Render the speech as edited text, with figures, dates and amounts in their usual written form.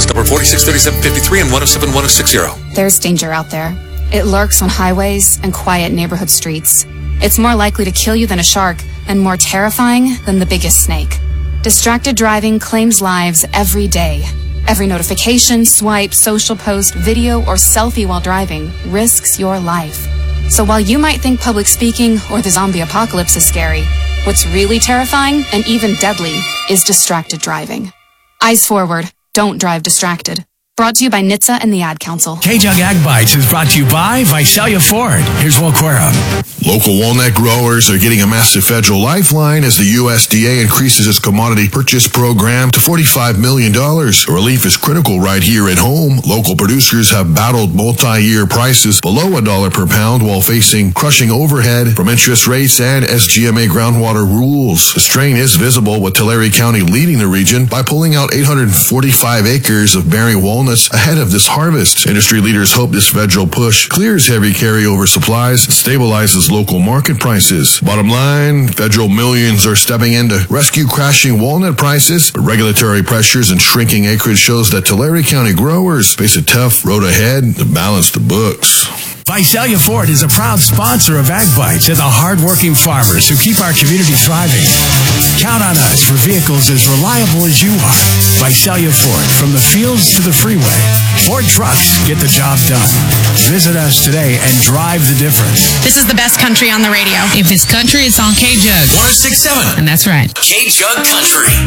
License number 463753 and 1071060. There's danger out there. It lurks on highways and quiet neighborhood streets. It's more likely to kill you than a shark and more terrifying than the biggest snake. Distracted driving claims lives every day. Every notification, swipe, social post, video, or selfie while driving risks your life. So while you might think public speaking or the zombie apocalypse is scary, what's really terrifying and even deadly is distracted driving. Eyes forward. Don't drive distracted. Brought to you by NHTSA and the Ad Council. K-Jug Ag Bites is brought to you by Visalia Ford. Here's Will Quera. Local walnut growers are getting a massive federal lifeline as the USDA increases its commodity purchase program to $45 million. The relief is critical right here at home. Local producers have battled multi-year prices below $1 per pound while facing crushing overhead from interest rates and SGMA groundwater rules. The strain is visible with Tulare County leading the region by pulling out 845 acres of bearing walnuts ahead of this harvest. Industry leaders hope this federal push clears heavy carryover supplies and stabilizes local market prices. Bottom line, federal millions are stepping in to rescue crashing walnut prices, but regulatory pressures and shrinking acreage shows that Tulare County growers face a tough road ahead to balance the books. Visalia Ford is a proud sponsor of Ag Bites and the hard-working farmers who keep our community thriving. Count on us for vehicles as reliable as you are. Visalia Ford, from the fields to the freeway. Ford trucks get the job done. Visit us today and drive the difference. This is the best country on the radio. If it's country, it's on K-Jug. 106.7. And that's right. K-Jug Country.